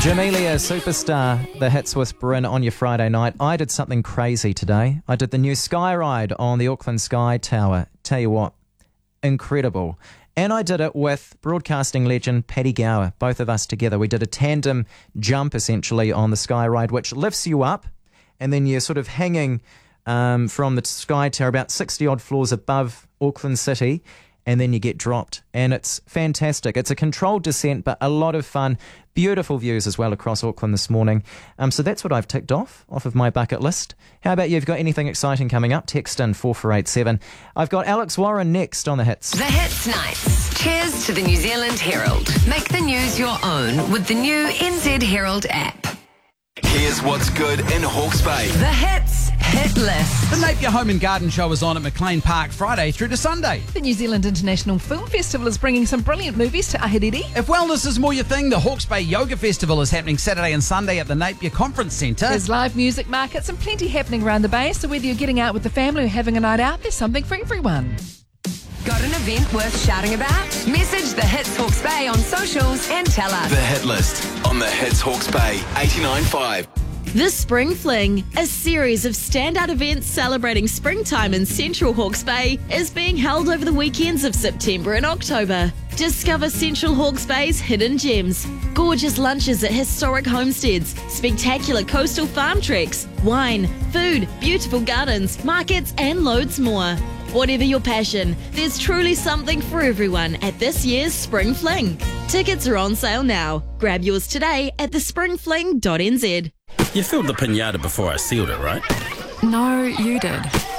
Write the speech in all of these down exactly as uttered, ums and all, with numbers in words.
Jamelia, Superstar, the hits with Bryn on your Friday night. I did something crazy today. I did the new Sky Ride on the Auckland Sky Tower. Tell you what, incredible. And I did it with broadcasting legend Paddy Gower, both of us together. We did a tandem jump, essentially, on the Sky Ride, which lifts you up, and then you're sort of hanging um, from the Sky Tower about sixty-odd floors above Auckland City, and then you get dropped. And it's fantastic. It's a controlled descent, but a lot of fun. Beautiful views as well across Auckland this morning. Um, so that's what I've ticked off, off of my bucket list. How about you? Have you got anything exciting coming up? Text in four four eight seven. I've got Alex Warren next on The Hits. The Hits Nights. Cheers to the New Zealand Herald. Make the news your own with the new N Z Herald app. Here's what's good in Hawke's Bay. The Hits Hit List. The Napier Home and Garden Show is on at McLean Park Friday through to Sunday. The New Zealand International Film Festival is bringing some brilliant movies to Ahiriri. If wellness is more your thing, the Hawke's Bay Yoga Festival is happening Saturday and Sunday at the Napier Conference Centre. There's live music markets and plenty happening around the bay, so whether you're getting out with the family or having a night out, there's something for everyone. Got an event worth shouting about? Message the Hits Hawke's Bay on socials and tell us. The Hit List on the Hits Hawke's Bay eighty-nine point five. The Spring Fling, a series of standout events celebrating springtime in Central Hawke's Bay, is being held over the weekends of September and October. Discover Central Hawke's Bay's hidden gems, gorgeous lunches at historic homesteads, spectacular coastal farm treks, wine, food, beautiful gardens, markets and loads more. Whatever your passion, there's truly something for everyone at this year's Spring Fling. Tickets are on sale now. Grab yours today at the spring fling dot n z. You filled the pinata before I sealed it, right? No, you did.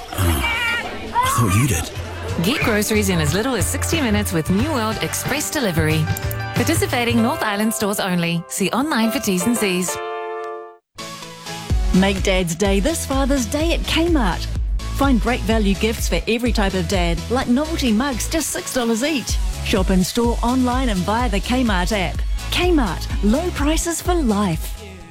Oh, I thought you did. Get groceries in as little as sixty minutes with New World Express Delivery. Participating North Island stores only. See online for T's and C's. Make Dad's Day this Father's Day at Kmart. Find great value gifts for every type of dad, like novelty mugs, just six dollars each. Shop in store, online and via the Kmart app. Kmart, low prices for life.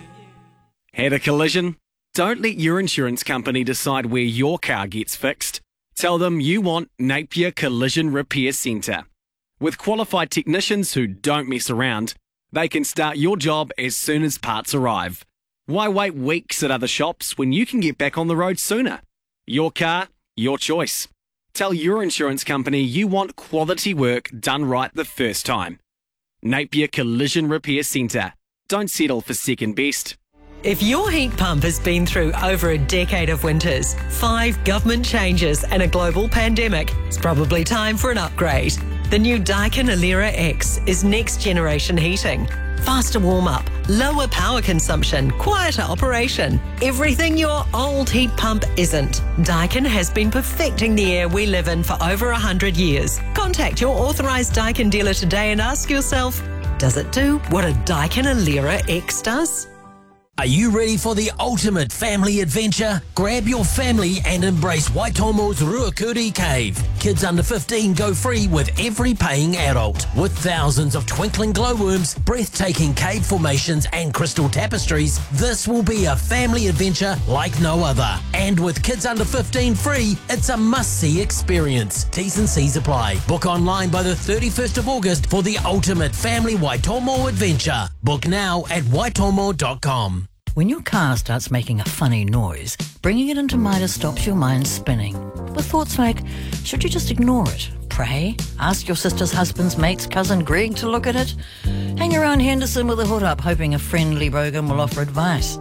Had a collision? Don't let your insurance company decide where your car gets fixed. Tell them you want Napier Collision Repair Centre. With qualified technicians who don't mess around, they can start your job as soon as parts arrive. Why wait weeks at other shops when you can get back on the road sooner? Your car, your choice. Tell your insurance company you want quality work done right the first time. Napier Collision Repair Centre. Don't settle for second best. If your heat pump has been through over a decade of winters, five government changes and a global pandemic, it's probably time for an upgrade. The new Daikin Alera X is next generation heating. Faster warm-up, lower power consumption, quieter operation. Everything your old heat pump isn't. Daikin has been perfecting the air we live in for over one hundred years. Contact your authorised Daikin dealer today and ask yourself, does it do what a Daikin Alera X does? Are you ready for the ultimate family adventure? Grab your family and embrace Waitomo's Ruakuri Cave. Kids under fifteen go free with every paying adult. With thousands of twinkling glowworms, breathtaking cave formations and crystal tapestries, this will be a family adventure like no other. And with kids under fifteen free, it's a must-see experience. T's and C's apply. Book online by the thirty-first of August for the ultimate family Waitomo adventure. Book now at waitomo dot com. When your car starts making a funny noise, bringing it into Midas stops your mind spinning. With thoughts like, should you just ignore it? Pray? Ask your sister's husband's mate's cousin Greg to look at it? Hang around Henderson with a hood up, hoping a friendly bogan will offer advice.